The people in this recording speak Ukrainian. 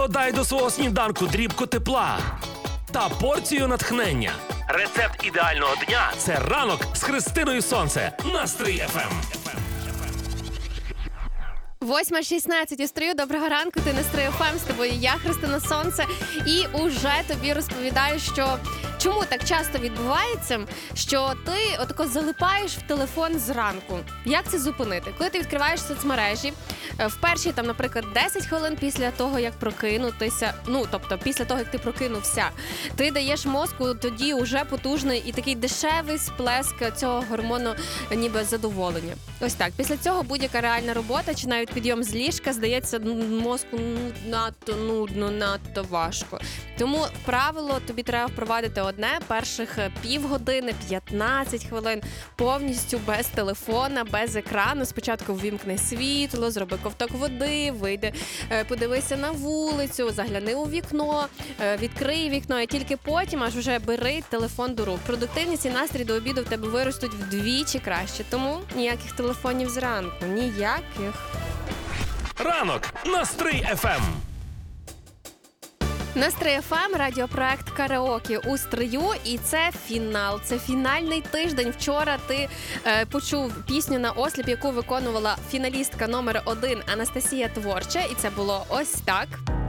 Додай до свого сніданку дрібку тепла та порцію натхнення. Рецепт ідеального дня – це ранок з Христиною Сонце. Настрій ФМ. 8:16 у стрію. Доброго ранку, ти Настрій ФМ, з тобою я, Христина Сонце. І уже тобі розповідаю, що чому так часто відбувається, що ти отако залипаєш в телефон зранку. Як це зупинити? Коли ти відкриваєш соцмережі, в перші, там, наприклад, 10 хвилин після того, як прокинутися, тобто після того, як ти прокинувся, ти даєш мозку тоді уже потужний і такий дешевий сплеск цього гормону ніби задоволення. Ось так. Після цього будь-яка реальна робота, чи навіть підйом з ліжка, здається мозку надто нудно, надто важко. Тому правило тобі треба впровадити одне: перших півгодини, 15 хвилин повністю без телефона, без екрану. Спочатку ввімкни світло, зроби ковток води, вийди, подивися на вулицю, загляни у вікно, відкрий вікно, і тільки потім аж вже бери телефон до рук. Продуктивність і настрій до обіду в тебе виростуть вдвічі краще. Тому ніяких телефонів зранку, ніяких. Ранок. Настрій ФМ. Настрій ФМ, радіопроект «Караоке» у стрию, і це фінал. Це фінальний тиждень. Вчора ти почув пісню на осліп, яку виконувала фіналістка номер 1 Анастасія Творча, і це було ось так.